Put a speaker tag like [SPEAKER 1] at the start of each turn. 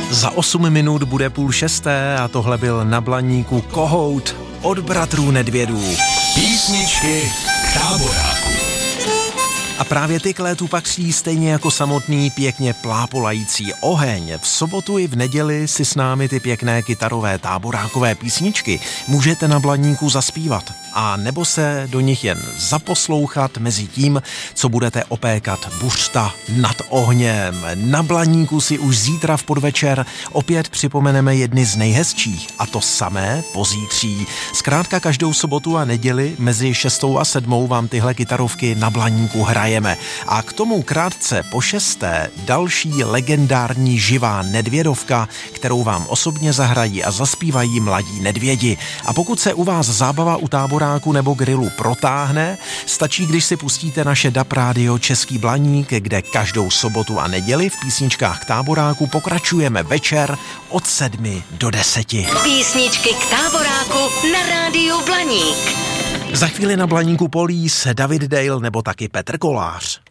[SPEAKER 1] Za 8 minut bude 5:30 a tohle byl na Blaníku Kohout od bratrů Nedvědů.
[SPEAKER 2] Písničky k táboráku.
[SPEAKER 1] A právě ty k létu patří stejně jako samotný pěkně plápolající oheň. V sobotu i v neděli si s námi ty pěkné kytarové táborákové písničky můžete na Blaníku zaspívat. A nebo se do nich jen zaposlouchat mezi tím, co budete opékat buřta nad ohněm. Na Blaníku si už zítra v podvečer opět připomeneme jedny z nejhezčích, a to samé pozítří. Zkrátka každou sobotu a neděli mezi 6. a 7. vám tyhle kytarovky na Blaníku hrajeme. A k tomu krátce po 6. další legendární živá nedvědovka, kterou vám osobně zahrají a zaspívají mladí nedvědi. A pokud se u vás zábava u táboráku nebo grilu protáhne, stačí, když si pustíte naše DAB rádio Český Blaník, kde každou sobotu a neděli v písničkách k táboráku pokračujeme večer od 7 do 10.
[SPEAKER 3] Písničky k táboráku na rádiu Blaník.
[SPEAKER 1] Za chvíli na Blaníku Polís, David Dale nebo taky Petr Kolář.